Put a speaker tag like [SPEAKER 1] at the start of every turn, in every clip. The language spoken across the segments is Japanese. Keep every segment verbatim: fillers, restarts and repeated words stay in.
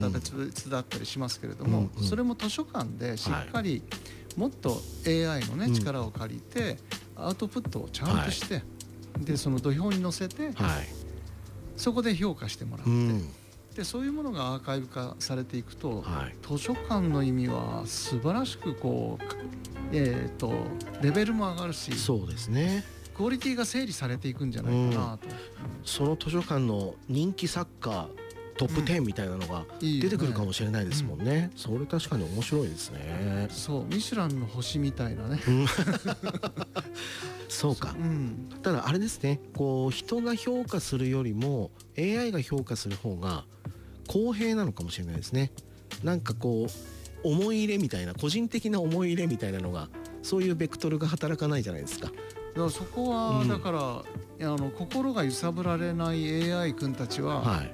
[SPEAKER 1] た別々だったりしますけれども、
[SPEAKER 2] うんうん、
[SPEAKER 1] それも図書館でしっかりもっと エーアイ の、ね、
[SPEAKER 2] うん、
[SPEAKER 1] 力を借りてアウトプットをちゃんとして、はい、でその土俵に乗せて、はい、そこで評価してもらって、うん、でそういうものがアーカイブ化されていくと、はい、図書館の意味は素晴らしくこう、えー、とレベルも上がるし、
[SPEAKER 2] そうですね、
[SPEAKER 1] クオリティが整理されていくんじゃないかなと、うん、
[SPEAKER 2] その図書館の人気作家トップじゅうみたいなのが出てくるかもしれないですもんね、うん、いいよね、それ確かに面白いですね。
[SPEAKER 1] そうミシュランの星みたいなね、うん、
[SPEAKER 2] そうか、うん、ただあれですね、こう人が評価するよりも エーアイ が評価する方が公平なのかもしれないですね。なんかこう思い入れみたいな、個人的な思い入れみたいなのが、そういうベクトルが働かないじゃないですか。
[SPEAKER 1] だからそこは、うん、だからあの心が揺さぶられない エーアイ 君たちは、はい、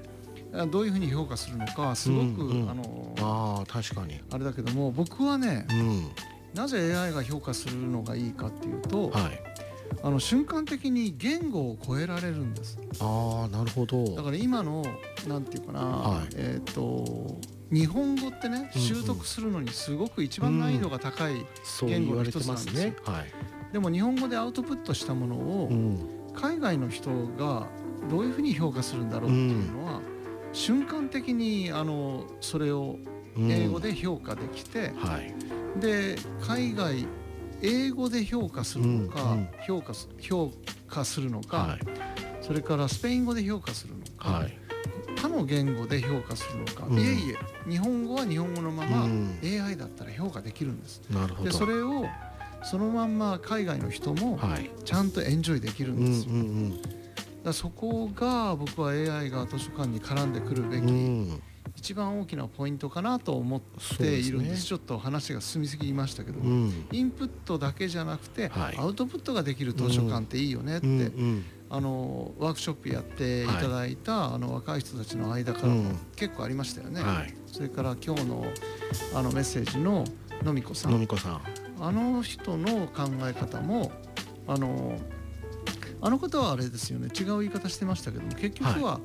[SPEAKER 1] どういうふうに評価するのかすごく、うんうん、あの
[SPEAKER 2] あ確かに
[SPEAKER 1] あれだけども、僕はね、うん、なぜ エーアイ が評価するのがいいかっていうと、はい、あの瞬間的に言語を超えられるんです。
[SPEAKER 2] あなるほど。
[SPEAKER 1] だから今のなんていうかな、はい、えっと日本語ってね、習得するのにすごく一番難易度が高い言語の一つなんですよ、うん、そう言われてますね、はい、でも日本語でアウトプットしたものを、うん、海外の人がどういうふうに評価するんだろうっていうのは、うん、瞬間的にあのそれを英語で評価できて、うんはい、で海外英語で評価するのか、うんうん、評価す、評価するのか、はい、それからスペイン語で評価するのか、はい、他の言語で評価するのか、うん、いえいえ日本語は日本語のまま、うん、エーアイ だったら評価できるんです。なるほど。でそれをそのまんま海外の人もちゃんとエンジョイできるんですよ、はいうんうんうん、だそこが僕は エーアイ が図書館に絡んでくるべき、うん、一番大きなポイントかなと思っているんです。ですね、ちょっと話が進みすぎましたけども、うん、インプットだけじゃなくて、はい、アウトプットができる図書館っていいよねって、うんうん、あのワークショップやっていただいた、はい、あの若い人たちの間からも結構ありましたよね、うんはい、それから今日の、あのメッセージののみこさん、
[SPEAKER 2] のみこさん、
[SPEAKER 1] あの人の考え方もあのあの方はあれですよね、違う言い方してましたけども、結局は、はい、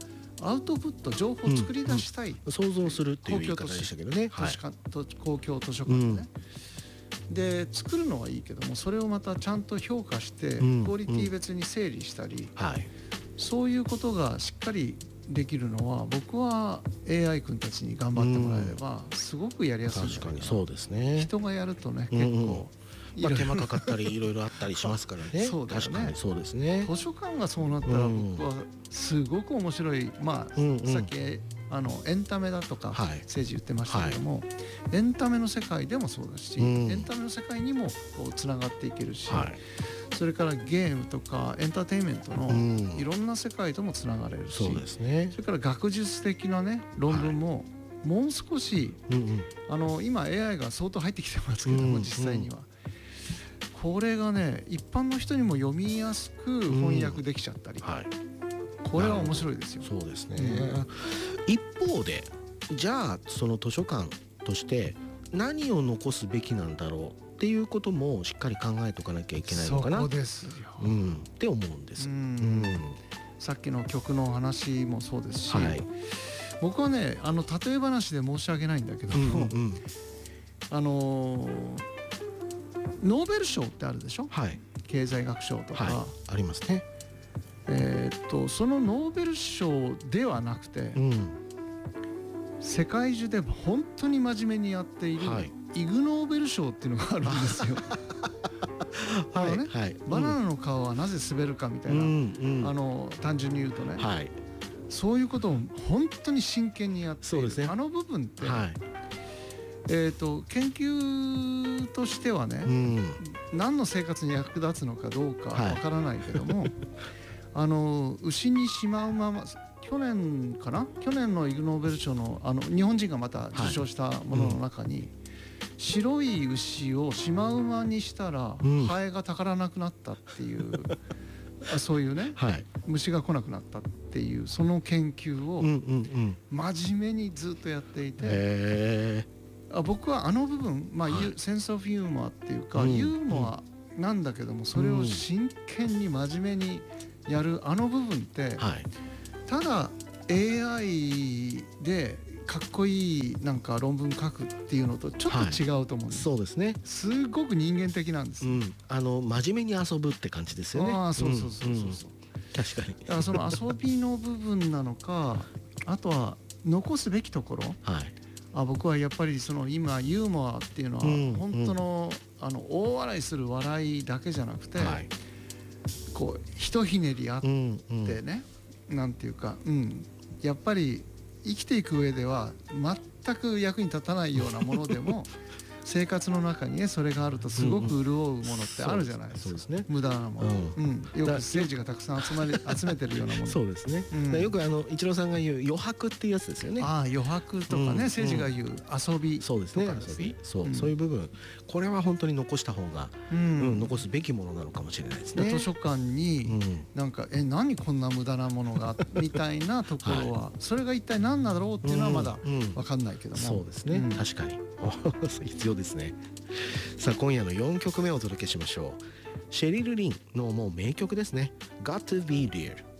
[SPEAKER 1] アウトプット情報を作り出したい、うんうん、
[SPEAKER 2] 想像するっていう言い方でしたけどね、
[SPEAKER 1] 公共図書館でね、うん、で作るのはいいけども、それをまたちゃんと評価して、うん、クオリティ別に整理したり、うんはい、そういうことがしっかりできるのは、僕は エーアイ 君たちに頑張ってもらえればすごくやりやすいんじゃないかな。確かにそうですね。人がやるとね、結構、うんうん
[SPEAKER 2] まあ、手間かかったりいろいろあったりしますからね。そうだよね。確かにそうですね。
[SPEAKER 1] 図書館がそうなったら僕はすごく面白い、まあ、うんうん、さっきあのエンタメだとか政治言ってましたけども、はい、エンタメの世界でもそうだし、うん、エンタメの世界にもこうつながっていけるし、はい、それからゲームとかエンターテインメントのいろんな世界ともつながれるし、うん、そうですね、それから学術的なね論文も、はい、もう少し、うんうん、あの今 エーアイ が相当入ってきてますけども、うんうん、実際にはこれがね一般の人にも読みやすく翻訳できちゃったり、うんはい、これは面白いですよ。
[SPEAKER 2] そうですね、うん、一方でじゃあその図書館として何を残すべきなんだろうっていうこともしっかり考えておかなきゃいけないのかな、
[SPEAKER 1] そこですよ、
[SPEAKER 2] うん、って思うんです、うんうん、
[SPEAKER 1] さっきの曲の話もそうですし、はい、僕はねあの例え話で申し訳ないんだけども、うんうん、あのーノーベル賞ってあるでしょ、はい、経済学賞とか、はい、ありますね。えー、っとそのノーベル賞ではなくて、うん、世界中で本当に真面目にやっている、はい、イグ・ノーベル賞っていうのがあるんですよ。あのね、はい、バナナの皮はなぜ滑るかみたいな、うんうん、あの単純に言うとね、はい、そういうことを本当に真剣にやっている。そうですね、あの部分って、はい、えー、と研究としてはね、うん、何の生活に役立つのかどうかわからないけども、はい、あの牛にシマウマ、去年かな去年のイグ・ノーベル賞 の, あの日本人がまた受賞したものの中に、はいうん、白い牛をシマウマにしたら、うん、ハエがたからなくなったっていうそういうね、はい、虫が来なくなったっていうその研究を真面目にずっとやっていて、へー、僕はあの部分、まあはい、センスオブユーモアっていうか、うん、ユーモアなんだけども、それを真剣に真面目にやるあの部分って、はい、ただ エーアイ でかっこいいなんか論文書くっていうのとちょっと違うと思うんです、
[SPEAKER 2] はい、そうですね。
[SPEAKER 1] すごく人間的なんです、
[SPEAKER 2] うん、あの真面目に遊ぶって感じですよね。
[SPEAKER 1] ああそうそうそうそうそう、うん、
[SPEAKER 2] 確かに。
[SPEAKER 1] だからその遊びの部分なのかあとは残すべきところ、はい、あ僕はやっぱりその今ユーモアっていうのは本当の、うん、あの大笑いする笑いだけじゃなくて、はい、こうひとひねりあってね、うんうん、なんていうか、うん、やっぱり生きていく上では全く役に立たないようなものでも生活の中にねそれがあるとすごく潤うものってあるじゃないですか、うんうん、そうですね、無駄なもの、うんうん、よく政治がたくさん集まり集めてるようなもの
[SPEAKER 2] そうですね、うん、よくあのイチローさんが言う余白っていうやつですよね。
[SPEAKER 1] ああ余白とかね、うん、政治が言う遊びとかですね、
[SPEAKER 2] そうですね、遊び、そう、うん、そういう部分これは本当に残した方が、うんうん、残すべきものなのかもしれないですね。
[SPEAKER 1] 図書館になんか、うん、え何こんな無駄なものがみたいなところは、はい、それが一体何なんだろうっていうのはまだ分かんないけども、
[SPEAKER 2] うんうん、そうですね、うん、確かに必要ですね。さあ今夜のよんきょくめをお届けしましょう。シェリル・リンのもう名曲ですね。Got to be there。